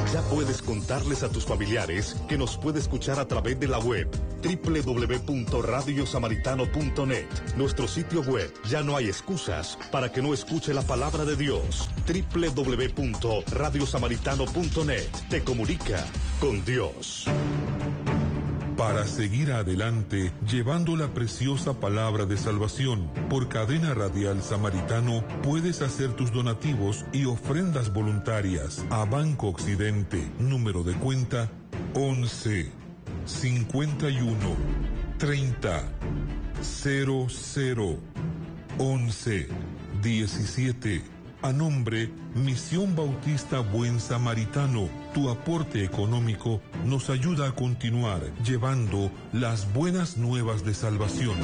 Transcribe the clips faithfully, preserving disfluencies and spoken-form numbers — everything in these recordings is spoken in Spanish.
Ya puedes contarles a tus familiares que nos puede escuchar a través de la web doble u doble u doble u punto radio samaritano punto net. Nuestro sitio web, ya no hay excusas para que no escuche la palabra de Dios. doble u doble u doble u punto radio samaritano punto net. Te comunica con Dios. Para seguir adelante, llevando la preciosa palabra de salvación por Cadena Radial Samaritano, puedes hacer tus donativos y ofrendas voluntarias a Banco Occidente, número de cuenta once, cincuenta y uno, treinta, cero cero, once, diecisiete. A nombre Misión Bautista Buen Samaritano, tu aporte económico nos ayuda a continuar llevando las buenas nuevas de salvación.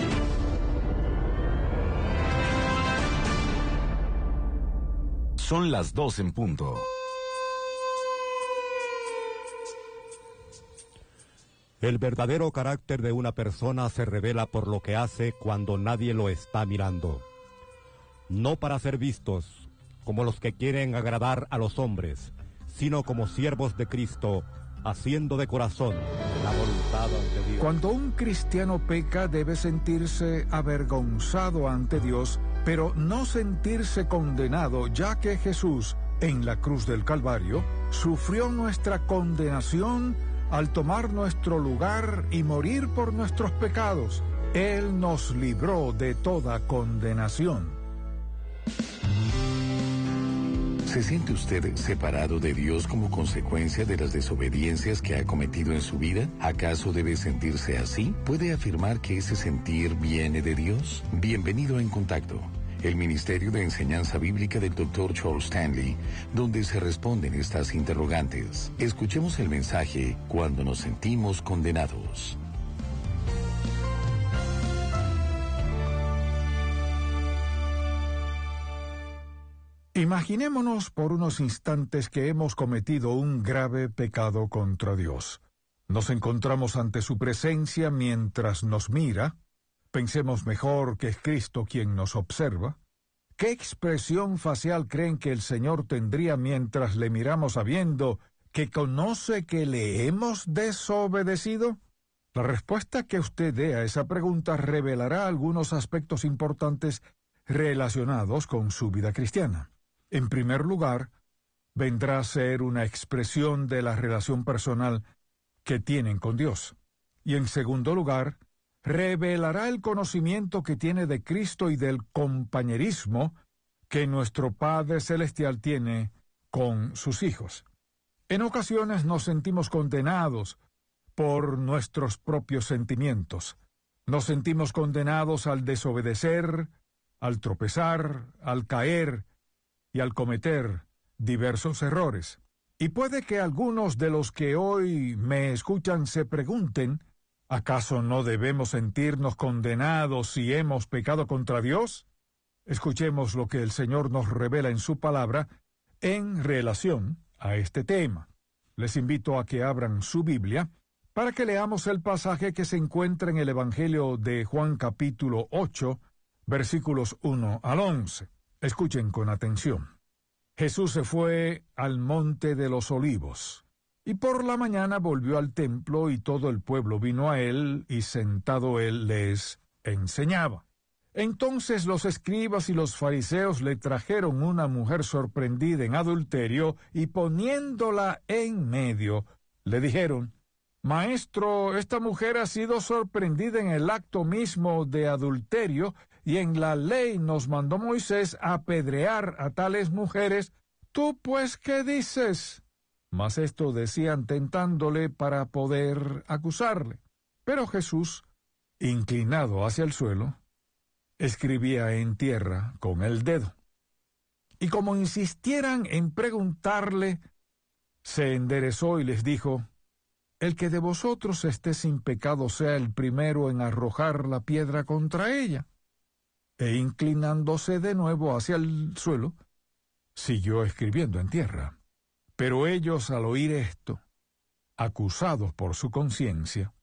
Son las dos en punto. El verdadero carácter de una persona se revela por lo que hace cuando nadie lo está mirando. No para ser vistos como los que quieren agradar a los hombres, sino como siervos de Cristo, haciendo de corazón la voluntad ante Dios. Cuando un cristiano peca, debe sentirse avergonzado ante Dios, pero no sentirse condenado, ya que Jesús, en la cruz del Calvario, sufrió nuestra condenación al tomar nuestro lugar y morir por nuestros pecados. Él nos libró de toda condenación. ¿Se siente usted separado de Dios como consecuencia de las desobediencias que ha cometido en su vida? ¿Acaso debe sentirse así? ¿Puede afirmar que ese sentir viene de Dios? Bienvenido a En Contacto, el Ministerio de Enseñanza Bíblica del doctor Charles Stanley, donde se responden estas interrogantes. Escuchemos el mensaje Cuando nos sentimos condenados. Imaginémonos por unos instantes que hemos cometido un grave pecado contra Dios. Nos encontramos ante su presencia mientras nos mira. Pensemos mejor que es Cristo quien nos observa. ¿Qué expresión facial creen que el Señor tendría mientras le miramos sabiendo que conoce que le hemos desobedecido? La respuesta que usted dé a esa pregunta revelará algunos aspectos importantes relacionados con su vida cristiana. En primer lugar, vendrá a ser una expresión de la relación personal que tienen con Dios. Y en segundo lugar, revelará el conocimiento que tiene de Cristo y del compañerismo que nuestro Padre Celestial tiene con sus hijos. En ocasiones nos sentimos condenados por nuestros propios sentimientos. Nos sentimos condenados al desobedecer, al tropezar, al caer y al cometer diversos errores. Y puede que algunos de los que hoy me escuchan se pregunten, ¿acaso no debemos sentirnos condenados si hemos pecado contra Dios? Escuchemos lo que el Señor nos revela en su palabra en relación a este tema. Les invito a que abran su Biblia para que leamos el pasaje que se encuentra en el Evangelio de Juan capítulo ocho, versículos uno al once. Escuchen con atención. Jesús se fue al monte de los Olivos, y por la mañana volvió al templo, y todo el pueblo vino a él, y sentado él les enseñaba. Entonces los escribas y los fariseos le trajeron una mujer sorprendida en adulterio, y poniéndola en medio, le dijeron: Maestro, esta mujer ha sido sorprendida en el acto mismo de adulterio, y en la ley nos mandó Moisés apedrear a tales mujeres. ¿Tú pues qué dices? Mas esto decían tentándole para poder acusarle. Pero Jesús, inclinado hacia el suelo, escribía en tierra con el dedo. Y como insistieran en preguntarle, se enderezó y les dijo: El que de vosotros esté sin pecado sea el primero en arrojar la piedra contra ella. E inclinándose de nuevo hacia el suelo, siguió escribiendo en tierra. Pero ellos, al oír esto, acusados por su conciencia,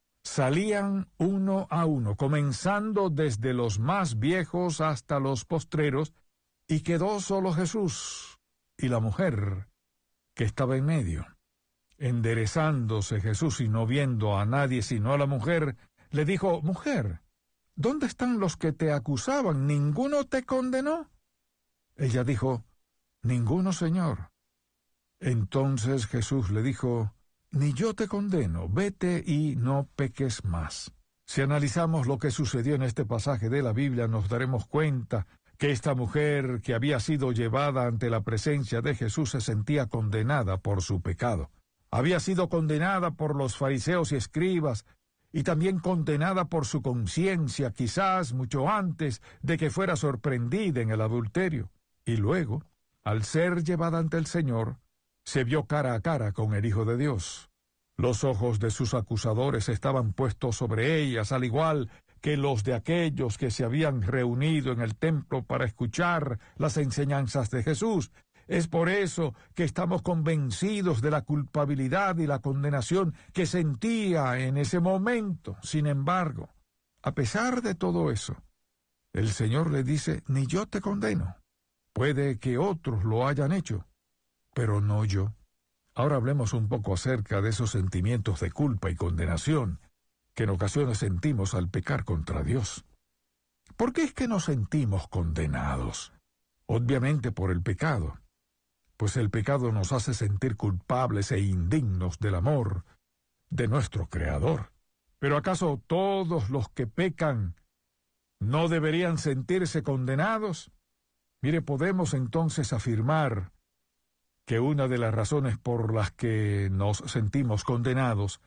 salían uno a uno, comenzando desde los más viejos hasta los postreros, y quedó solo Jesús y la mujer que estaba en medio. Enderezándose Jesús y no viendo a nadie sino a la mujer, le dijo: Mujer, ¿dónde están los que te acusaban? ¿Ninguno te condenó? Ella dijo: Ninguno, Señor. Entonces Jesús le dijo: Ni yo te condeno, vete y no peques más. Si analizamos lo que sucedió en este pasaje de la Biblia, nos daremos cuenta que esta mujer que había sido llevada ante la presencia de Jesús se sentía condenada por su pecado. Había sido condenada por los fariseos y escribas, y también condenada por su conciencia, quizás mucho antes de que fuera sorprendida en el adulterio. Y luego, al ser llevada ante el Señor, se vio cara a cara con el Hijo de Dios. Los ojos de sus acusadores estaban puestos sobre ellas, al igual que los de aquellos que se habían reunido en el templo para escuchar las enseñanzas de Jesús. Es por eso que estamos convencidos de la culpabilidad y la condenación que sentía en ese momento. Sin embargo, a pesar de todo eso, el Señor le dice: Ni yo te condeno. Puede que otros lo hayan hecho, pero no yo. Ahora hablemos un poco acerca de esos sentimientos de culpa y condenación que en ocasiones sentimos al pecar contra Dios. ¿Por qué es que nos sentimos condenados? Obviamente por el pecado, pues el pecado nos hace sentir culpables e indignos del amor de nuestro Creador. ¿Pero acaso todos los que pecan no deberían sentirse condenados? Mire, podemos entonces afirmar que una de las razones por las que nos sentimos condenados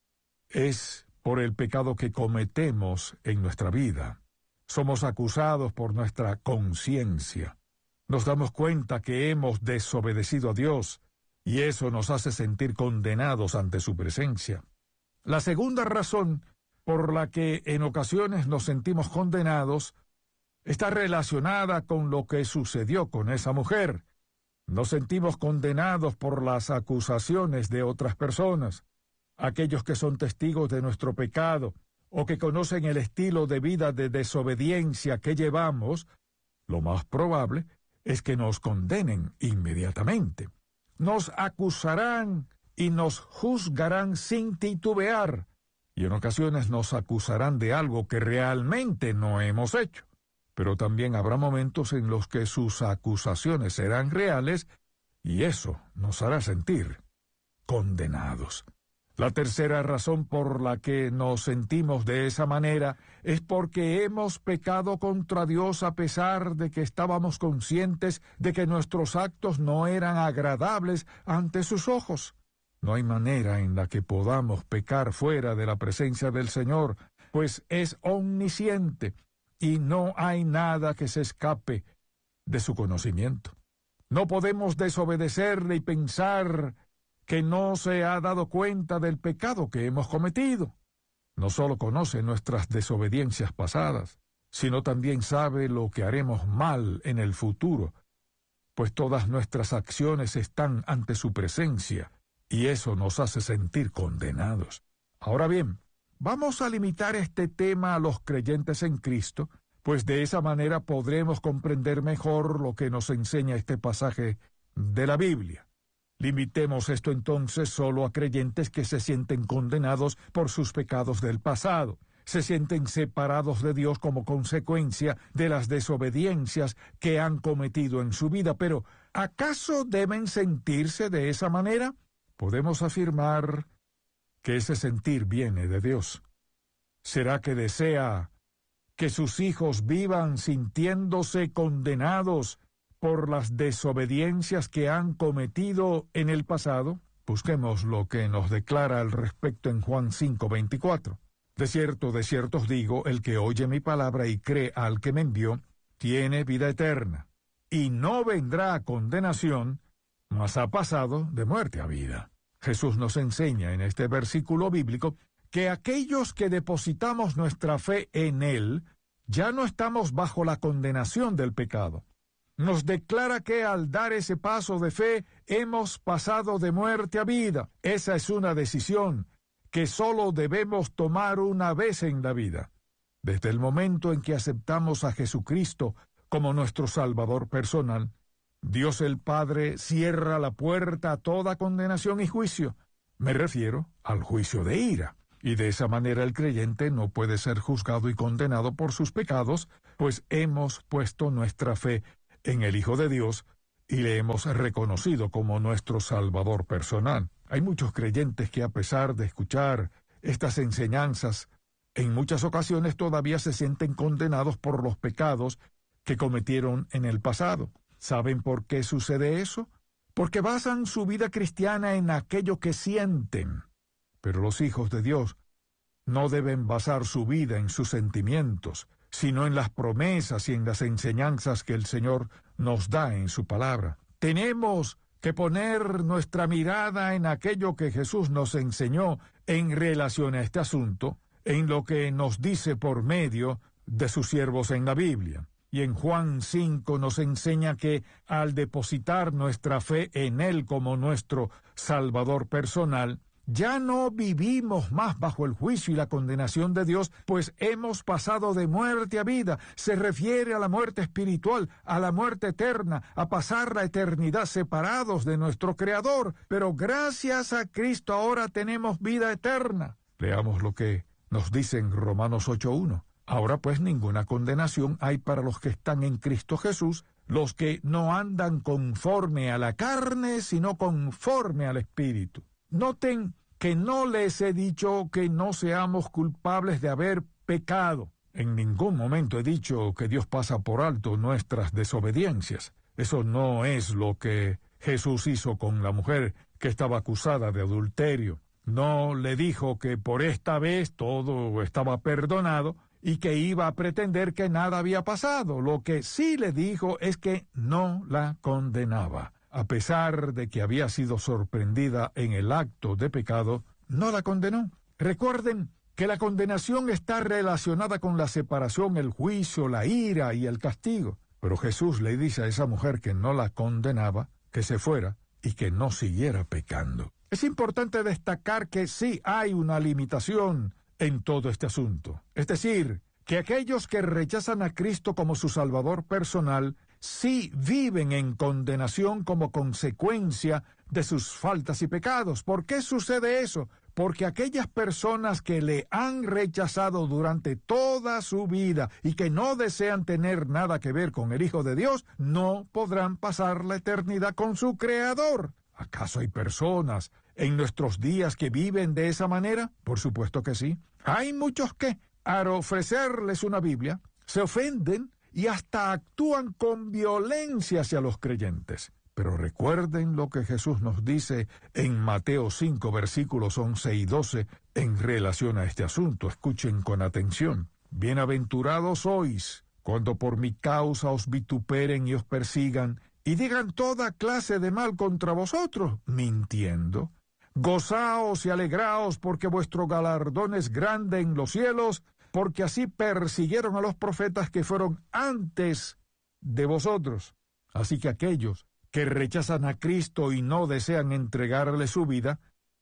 es por el pecado que cometemos en nuestra vida. Somos acusados por nuestra conciencia. Nos damos cuenta que hemos desobedecido a Dios, y eso nos hace sentir condenados ante su presencia. La segunda razón por la que en ocasiones nos sentimos condenados está relacionada con lo que sucedió con esa mujer. Nos sentimos condenados por las acusaciones de otras personas, aquellos que son testigos de nuestro pecado o que conocen el estilo de vida de desobediencia que llevamos. Lo más probable es que nos condenen inmediatamente. Nos acusarán y nos juzgarán sin titubear, y en ocasiones nos acusarán de algo que realmente no hemos hecho. Pero también habrá momentos en los que sus acusaciones serán reales, y eso nos hará sentir condenados. La tercera razón por la que nos sentimos de esa manera es porque hemos pecado contra Dios a pesar de que estábamos conscientes de que nuestros actos no eran agradables ante sus ojos. No hay manera en la que podamos pecar fuera de la presencia del Señor, pues es omnisciente y no hay nada que se escape de su conocimiento. No podemos desobedecerle y pensar que no se ha dado cuenta del pecado que hemos cometido. No solo conoce nuestras desobediencias pasadas, sino también sabe lo que haremos mal en el futuro, pues todas nuestras acciones están ante su presencia, y eso nos hace sentir condenados. Ahora bien, vamos a limitar este tema a los creyentes en Cristo, pues de esa manera podremos comprender mejor lo que nos enseña este pasaje de la Biblia. Limitemos esto entonces solo a creyentes que se sienten condenados por sus pecados del pasado, se sienten separados de Dios como consecuencia de las desobediencias que han cometido en su vida. Pero, ¿acaso deben sentirse de esa manera? Podemos afirmar que ese sentir viene de Dios. ¿Será que desea que sus hijos vivan sintiéndose condenados por las desobediencias que han cometido en el pasado? Busquemos lo que nos declara al respecto en Juan cinco veinticuatro. De cierto, de cierto os digo, el que oye mi palabra y cree al que me envió, tiene vida eterna, y no vendrá a condenación, mas ha pasado de muerte a vida. Jesús nos enseña en este versículo bíblico que aquellos que depositamos nuestra fe en Él, ya no estamos bajo la condenación del pecado. Nos declara que al dar ese paso de fe hemos pasado de muerte a vida. Esa es una decisión que solo debemos tomar una vez en la vida. Desde el momento en que aceptamos a Jesucristo como nuestro Salvador personal, Dios el Padre cierra la puerta a toda condenación y juicio. Me refiero al juicio de ira. Y de esa manera el creyente no puede ser juzgado y condenado por sus pecados, pues hemos puesto nuestra fe en el Hijo de Dios y le hemos reconocido como nuestro Salvador personal. Hay muchos creyentes que, a pesar de escuchar estas enseñanzas, en muchas ocasiones todavía se sienten condenados por los pecados que cometieron en el pasado. ¿Saben por qué sucede eso? Porque basan su vida cristiana en aquello que sienten. Pero los hijos de Dios no deben basar su vida en sus sentimientos, sino en las promesas y en las enseñanzas que el Señor nos da en su palabra. Tenemos que poner nuestra mirada en aquello que Jesús nos enseñó en relación a este asunto, en lo que nos dice por medio de sus siervos en la Biblia. Y en Juan cinco nos enseña que al depositar nuestra fe en Él como nuestro Salvador personal, ya no vivimos más bajo el juicio y la condenación de Dios, pues hemos pasado de muerte a vida. Se refiere a la muerte espiritual, a la muerte eterna, a pasar la eternidad separados de nuestro Creador. Pero gracias a Cristo ahora tenemos vida eterna. Leamos lo que nos dice en Romanos ocho uno. Ahora pues ninguna condenación hay para los que están en Cristo Jesús, los que no andan conforme a la carne, sino conforme al Espíritu. Noten que no les he dicho que no seamos culpables de haber pecado. En ningún momento he dicho que Dios pasa por alto nuestras desobediencias. Eso no es lo que Jesús hizo con la mujer que estaba acusada de adulterio. No le dijo que por esta vez todo estaba perdonado y que iba a pretender que nada había pasado. Lo que sí le dijo es que no la condenaba. A pesar de que había sido sorprendida en el acto de pecado, no la condenó. Recuerden que la condenación está relacionada con la separación, el juicio, la ira y el castigo. Pero Jesús le dice a esa mujer que no la condenaba, que se fuera y que no siguiera pecando. Es importante destacar que sí hay una limitación en todo este asunto. Es decir, que aquellos que rechazan a Cristo como su Salvador personal sí viven en condenación como consecuencia de sus faltas y pecados. ¿Por qué sucede eso? Porque aquellas personas que le han rechazado durante toda su vida y que no desean tener nada que ver con el Hijo de Dios, no podrán pasar la eternidad con su Creador. ¿Acaso hay personas en nuestros días que viven de esa manera? Por supuesto que sí. Hay muchos que, al ofrecerles una Biblia, se ofenden y hasta actúan con violencia hacia los creyentes. Pero recuerden lo que Jesús nos dice en Mateo cinco, versículos once y doce, en relación a este asunto. Escuchen con atención. Bienaventurados sois, cuando por mi causa os vituperen y os persigan, y digan toda clase de mal contra vosotros, mintiendo. Gozaos y alegraos, porque vuestro galardón es grande en los cielos, porque así persiguieron a los profetas que fueron antes de vosotros. Así que aquellos que rechazan a Cristo y no desean entregarle su vida,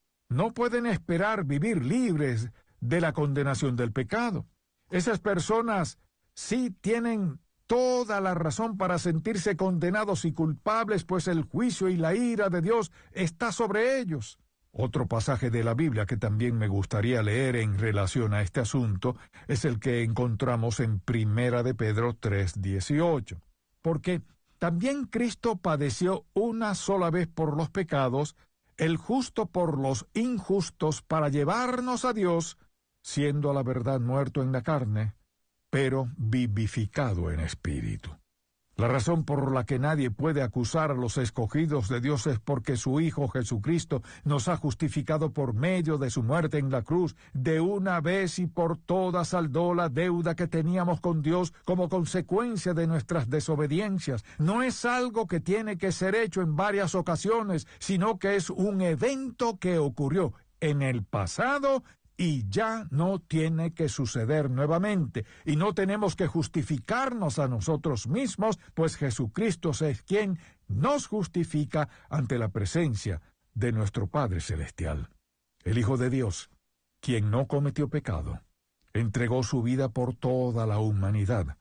no pueden esperar vivir libres de la condenación del pecado. Esas personas sí tienen toda la razón para sentirse condenados y culpables, pues el juicio y la ira de Dios está sobre ellos. Otro pasaje de la Biblia que también me gustaría leer en relación a este asunto es el que encontramos en Primera de Pedro tres dieciocho. Porque también Cristo padeció una sola vez por los pecados, el justo por los injustos, para llevarnos a Dios, siendo a la verdad muerto en la carne, pero vivificado en espíritu. La razón por la que nadie puede acusar a los escogidos de Dios es porque su Hijo Jesucristo nos ha justificado por medio de su muerte en la cruz. De una vez y por todas saldó la deuda que teníamos con Dios como consecuencia de nuestras desobediencias. No es algo que tiene que ser hecho en varias ocasiones, sino que es un evento que ocurrió en el pasado y ya no tiene que suceder nuevamente, y no tenemos que justificarnos a nosotros mismos, pues Jesucristo es quien nos justifica ante la presencia de nuestro Padre Celestial. El Hijo de Dios, quien no cometió pecado, entregó su vida por toda la humanidad,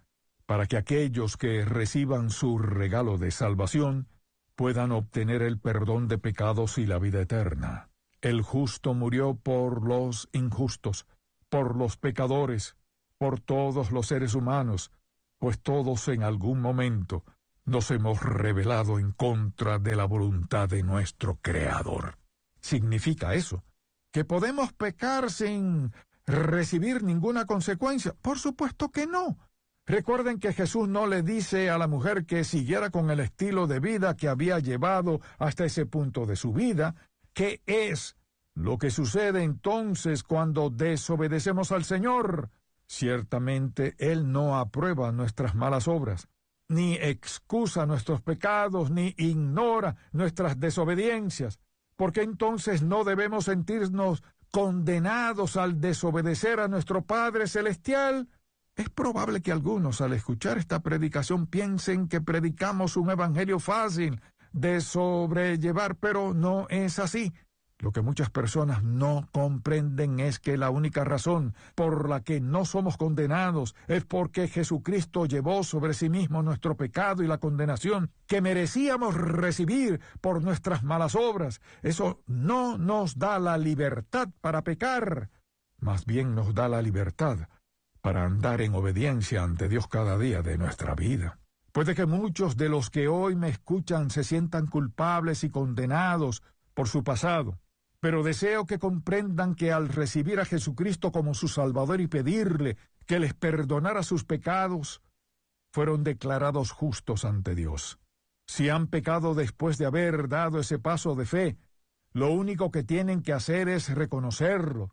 para que aquellos que reciban su regalo de salvación puedan obtener el perdón de pecados y la vida eterna. El justo murió por los injustos, por los pecadores, por todos los seres humanos, pues todos en algún momento nos hemos rebelado en contra de la voluntad de nuestro Creador. ¿Significa eso que podemos pecar sin recibir ninguna consecuencia? Por supuesto que no. Recuerden que Jesús no le dice a la mujer que siguiera con el estilo de vida que había llevado hasta ese punto de su vida. ¿Qué es lo que sucede entonces cuando desobedecemos al Señor? Ciertamente Él no aprueba nuestras malas obras, ni excusa nuestros pecados, ni ignora nuestras desobediencias, porque entonces no debemos sentirnos condenados al desobedecer a nuestro Padre Celestial. Es probable que algunos al escuchar esta predicación piensen que predicamos un evangelio fácil de sobrellevar, pero no es así. Lo que muchas personas no comprenden es que la única razón por la que no somos condenados es porque Jesucristo llevó sobre sí mismo nuestro pecado y la condenación que merecíamos recibir por nuestras malas obras. Eso no nos da la libertad para pecar, más bien nos da la libertad para andar en obediencia ante Dios cada día de nuestra vida. Puede que muchos de los que hoy me escuchan se sientan culpables y condenados por su pasado, pero deseo que comprendan que al recibir a Jesucristo como su Salvador y pedirle que les perdonara sus pecados, fueron declarados justos ante Dios. Si han pecado después de haber dado ese paso de fe, lo único que tienen que hacer es reconocerlo,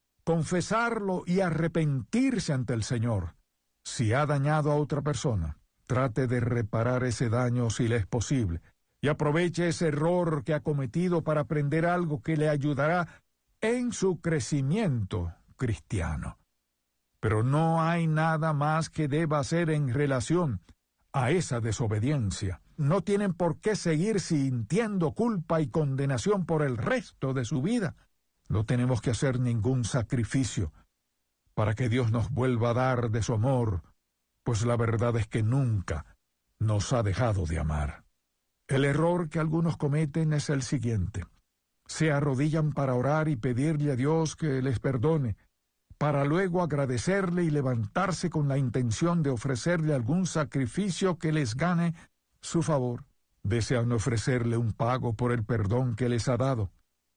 confesarlo y arrepentirse ante el Señor. Si ha dañado a otra persona, trate de reparar ese daño si le es posible, y aproveche ese error que ha cometido para aprender algo que le ayudará en su crecimiento cristiano. Pero no hay nada más que deba hacer en relación a esa desobediencia. No tienen por qué seguir sintiendo culpa y condenación por el resto de su vida. No tenemos que hacer ningún sacrificio para que Dios nos vuelva a dar de su amor, pues la verdad es que nunca nos ha dejado de amar. El error que algunos cometen es el siguiente: se arrodillan para orar y pedirle a Dios que les perdone, para luego agradecerle y levantarse con la intención de ofrecerle algún sacrificio que les gane su favor. Desean ofrecerle un pago por el perdón que les ha dado.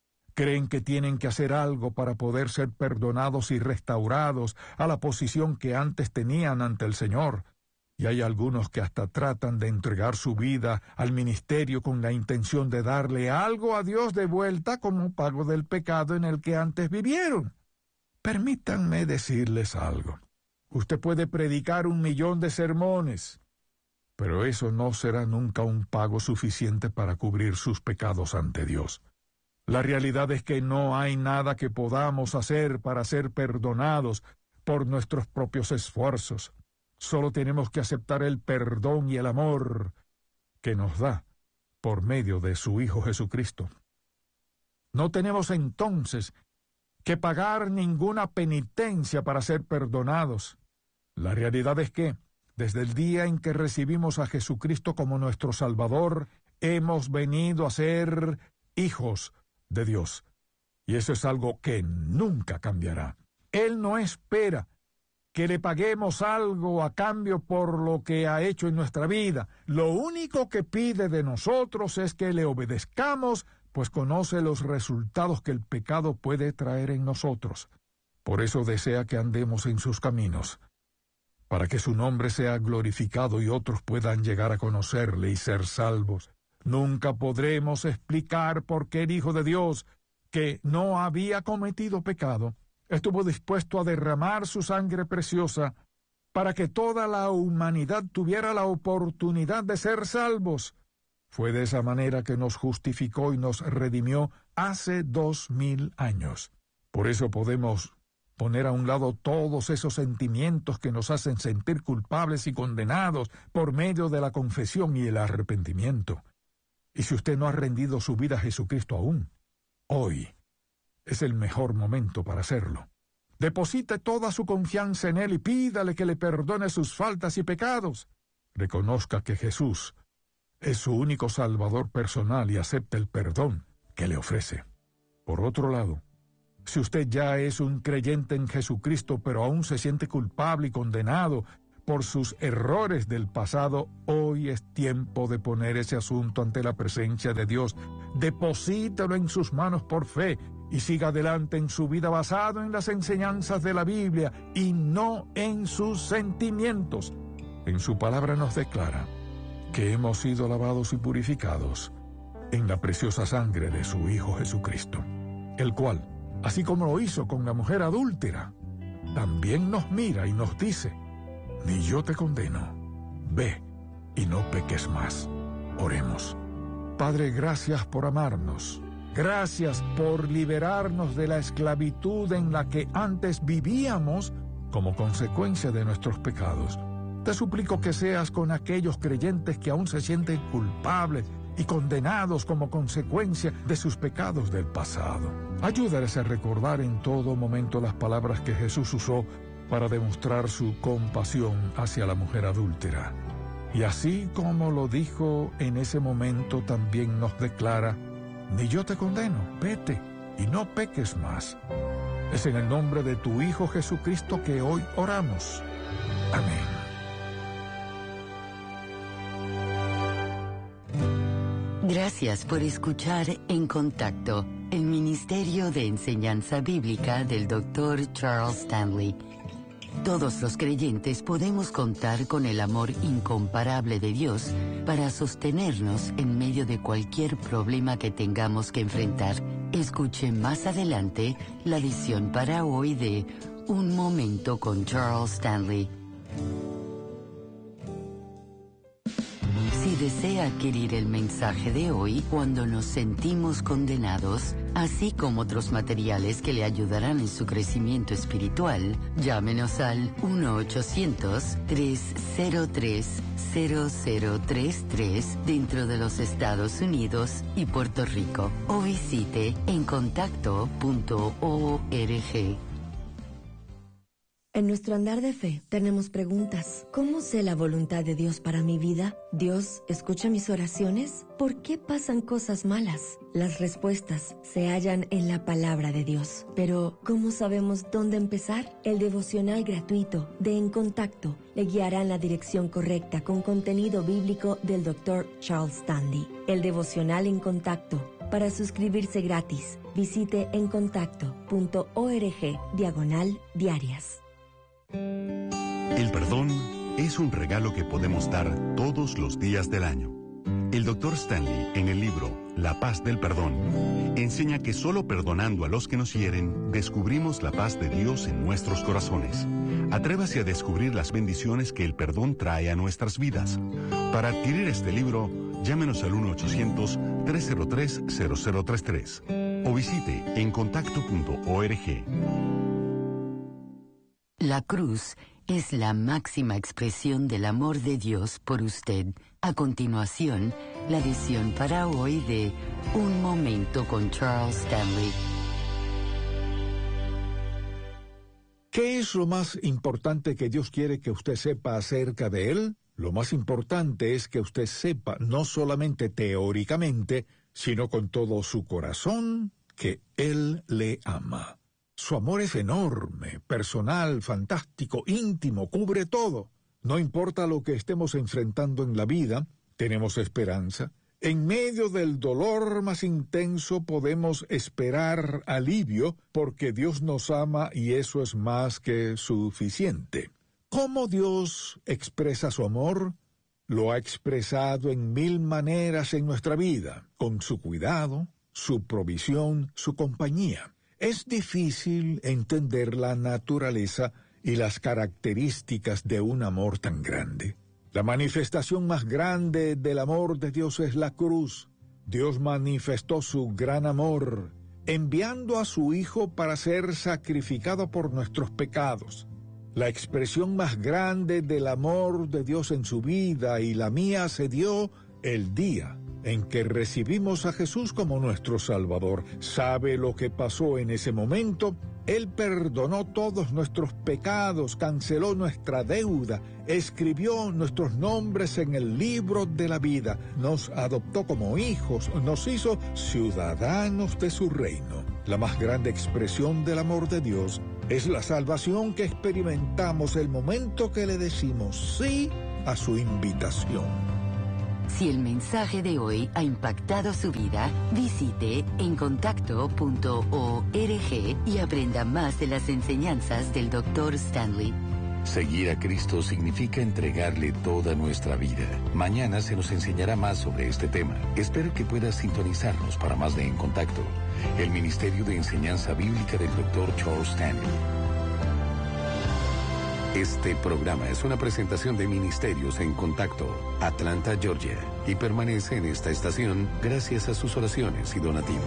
Creen que tienen que hacer algo para poder ser perdonados y restaurados a la posición que antes tenían ante el Señor. Y hay algunos que hasta tratan de entregar su vida al ministerio con la intención de darle algo a Dios de vuelta como pago del pecado en el que antes vivieron. Permítanme decirles algo. Usted puede predicar un millón de sermones, pero eso no será nunca un pago suficiente para cubrir sus pecados ante Dios. La realidad es que no hay nada que podamos hacer para ser perdonados por nuestros propios esfuerzos. Solo tenemos que aceptar el perdón y el amor que nos da por medio de su Hijo Jesucristo. No tenemos entonces que pagar ninguna penitencia para ser perdonados. La realidad es que, desde el día en que recibimos a Jesucristo como nuestro Salvador, hemos venido a ser hijos de Dios. Y eso es algo que nunca cambiará. Él no espera que le paguemos algo a cambio por lo que ha hecho en nuestra vida. Lo único que pide de nosotros es que le obedezcamos, pues conoce los resultados que el pecado puede traer en nosotros. Por eso desea que andemos en sus caminos, para que su nombre sea glorificado y otros puedan llegar a conocerle y ser salvos. Nunca podremos explicar por qué el Hijo de Dios, que no había cometido pecado, estuvo dispuesto a derramar su sangre preciosa para que toda la humanidad tuviera la oportunidad de ser salvos. Fue de esa manera que nos justificó y nos redimió hace dos mil años. Por eso podemos poner a un lado todos esos sentimientos que nos hacen sentir culpables y condenados por medio de la confesión y el arrepentimiento. Y si usted no ha rendido su vida a Jesucristo aún, hoy es el mejor momento para hacerlo. Deposite toda su confianza en Él y pídale que le perdone sus faltas y pecados. Reconozca que Jesús es su único Salvador personal y acepte el perdón que le ofrece. Por otro lado, si usted ya es un creyente en Jesucristo, pero aún se siente culpable y condenado por sus errores del pasado, hoy es tiempo de poner ese asunto ante la presencia de Dios. Deposítelo en sus manos por fe y siga adelante en su vida basado en las enseñanzas de la Biblia y no en sus sentimientos. En su palabra nos declara que hemos sido lavados y purificados en la preciosa sangre de su Hijo Jesucristo, el cual, así como lo hizo con la mujer adúltera, también nos mira y nos dice: ni yo te condeno, ve y no peques más. Oremos. Padre, gracias por amarnos. Gracias por liberarnos de la esclavitud en la que antes vivíamos como consecuencia de nuestros pecados. Te suplico que seas con aquellos creyentes que aún se sienten culpables y condenados como consecuencia de sus pecados del pasado. Ayúdales a recordar en todo momento las palabras que Jesús usó para demostrar su compasión hacia la mujer adúltera. Y así como lo dijo en ese momento, también nos declara: ni yo te condeno, vete y no peques más. Es en el nombre de tu Hijo Jesucristo que hoy oramos. Amén. Gracias por escuchar En Contacto, el Ministerio de Enseñanza Bíblica del doctor Charles Stanley. Todos los creyentes podemos contar con el amor incomparable de Dios para sostenernos en medio de cualquier problema que tengamos que enfrentar. Escuche más adelante la edición para hoy de Un Momento con Charles Stanley. Si desea adquirir el mensaje de hoy, Cuando nos sentimos condenados, así como otros materiales que le ayudarán en su crecimiento espiritual, llámenos al uno ochocientos, tres cero tres, cero cero tres tres dentro de los Estados Unidos y Puerto Rico, o visite en contacto punto org. En nuestro andar de fe tenemos preguntas. ¿Cómo sé la voluntad de Dios para mi vida? ¿Dios escucha mis oraciones? ¿Por qué pasan cosas malas? Las respuestas se hallan en la palabra de Dios. Pero, ¿cómo sabemos dónde empezar? El devocional gratuito de En Contacto le guiará en la dirección correcta con contenido bíblico del doctor Charles Stanley. El devocional En Contacto. Para suscribirse gratis, visite en contacto punto org diagonal diarias. El perdón es un regalo que podemos dar todos los días del año. El doctor Stanley, en el libro La paz del perdón, enseña que solo perdonando a los que nos hieren, descubrimos la paz de Dios en nuestros corazones. Atrévase a descubrir las bendiciones que el perdón trae a nuestras vidas. Para adquirir este libro, llámenos al uno ochocientos, tres cero tres, cero cero tres tres o visite en contacto punto org. La cruz es la máxima expresión del amor de Dios por usted. A continuación, la edición para hoy de Un Momento con Charles Stanley. ¿Qué es lo más importante que Dios quiere que usted sepa acerca de Él? Lo más importante es que usted sepa, no solamente teóricamente, sino con todo su corazón, que Él le ama. Su amor es enorme, personal, fantástico, íntimo, cubre todo. No importa lo que estemos enfrentando en la vida, tenemos esperanza. En medio del dolor más intenso podemos esperar alivio porque Dios nos ama y eso es más que suficiente. ¿Cómo Dios expresa su amor? Lo ha expresado en mil maneras en nuestra vida, con su cuidado, su provisión, su compañía. Es difícil entender la naturaleza y las características de un amor tan grande. La manifestación más grande del amor de Dios es la cruz. Dios manifestó su gran amor, enviando a su Hijo para ser sacrificado por nuestros pecados. La expresión más grande del amor de Dios en su vida y la mía se dio el día en que recibimos a Jesús como nuestro Salvador. ¿Sabe lo que pasó en ese momento? Él perdonó todos nuestros pecados, canceló nuestra deuda, escribió nuestros nombres en el libro de la vida, nos adoptó como hijos, nos hizo ciudadanos de su reino. La más grande expresión del amor de Dios es la salvación que experimentamos el momento que le decimos sí a su invitación. Si el mensaje de hoy ha impactado su vida, visite encontacto punto org y aprenda más de las enseñanzas del doctor Stanley. Seguir a Cristo significa entregarle toda nuestra vida. Mañana se nos enseñará más sobre este tema. Espero que puedas sintonizarnos para más de En Contacto, el Ministerio de Enseñanza Bíblica del doctor Charles Stanley. Este programa es una presentación de Ministerios en Contacto, Atlanta, Georgia, y permanece en esta estación gracias a sus oraciones y donativos.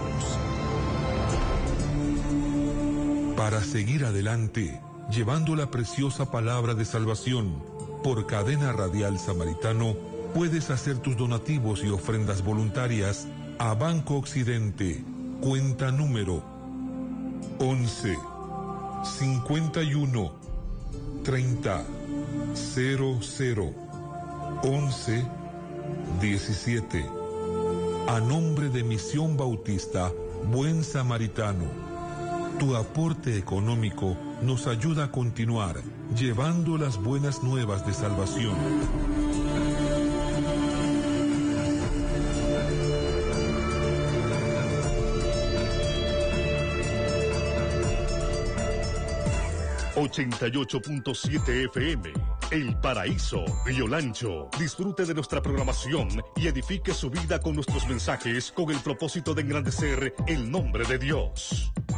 Para seguir adelante, llevando la preciosa palabra de salvación, por Cadena Radial Samaritano, puedes hacer tus donativos y ofrendas voluntarias a Banco Occidente, cuenta número once, cincuenta y uno, treinta, cero cero, once, diecisiete. A nombre de Misión Bautista Buen Samaritano, tu aporte económico nos ayuda a continuar llevando las buenas nuevas de salvación. ochenta y ocho punto siete F M, El Paraíso, Río Lancho. Disfrute de nuestra programación y edifique su vida con nuestros mensajes con el propósito de engrandecer el nombre de Dios.